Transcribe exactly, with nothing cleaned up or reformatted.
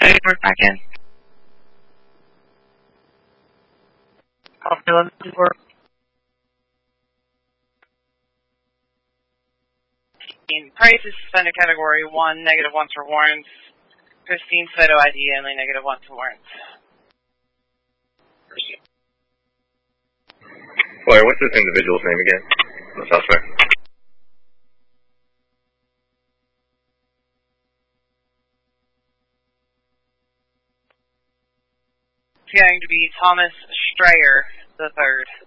Hey, we're back in. Copy, let me work. Price is suspended category one, negative one for warrants. Christine photo I D only, negative one for warrants. Boy, what's this individual's name again? The suspect. It's going to be Thomas Strayer the third.